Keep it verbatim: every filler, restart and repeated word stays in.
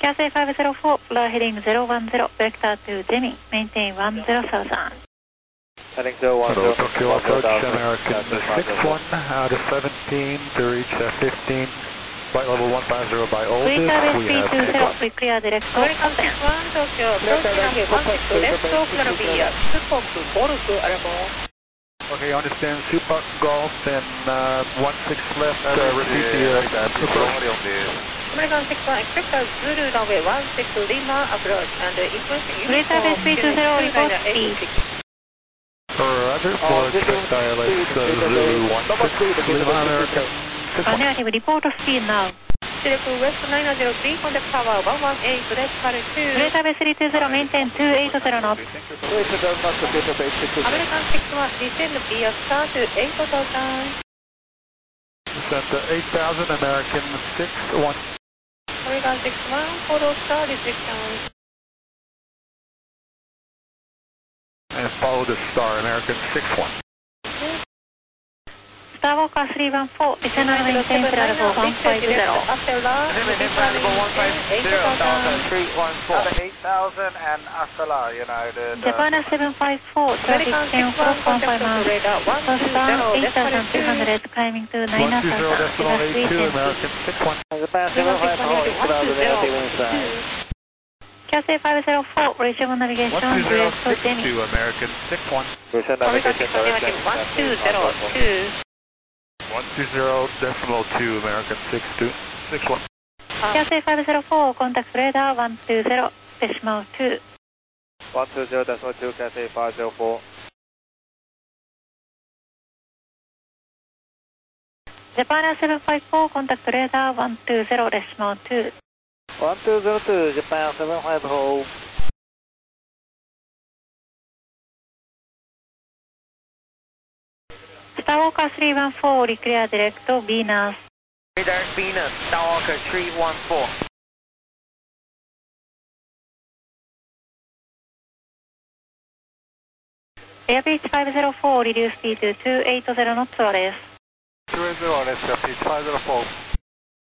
Cathay five zero four, floor heading zero one zero, vector to Deming, maintain one zero thousand. Heading zero one zero. Hello, Tokyo approach American six one out of seventeen to reach uh, fifteen, flight level one five zero by Oldest. Free service We three have two zero, takeoff. we clear direct American six one, Tokyo approach runway one six left, Oakland via Super Golf Airport. Okay, understand. Super Golf and uh, one six left. Uh, repeat the uh, approach. American six one, expect a Zulu runway one six Lima approach and increasing Free service three two zero, report speed. Roger, for expect I L S uh, Zulu one six Lima American six one. Negative, report speed now. Select West nine zero three, contact tower one one eight, decimal two. Free service three two zero, maintain two eight zero knots. American six one, descend via star to eight thousand. Descent to eight thousand, American six one. American six one, follow star restriction. And follow the star, American six one. Starwalker three one four, descend and maintain level one five zero. After launch, three one four. eight thousand and Astala United. Japan seven five four, traffic ten four one five miles. First down eight thousand two hundred, climbing to nine thousand. eight two, American six one. Japan seven five four, Cathay five zero four, reachable navigation, direct to Deming. two, American six one. American six one, one two zero two. one two zero decimal two, American six two, six one. Cathay five zero four, contact radar one two zero, decimal two. one two zero decimal two, Cathay five zero four. Japan seven five four, contact radar one two zero, decimal two. one two zero two, Japan seven five four. Starwalker three one four, reclear direct to Venus. Redirect Venus, Starwalker three one four. Airbridge five zero four, reduce speed to two eight zero knots, O R S. two eight zero, let's go, pitch five zero four.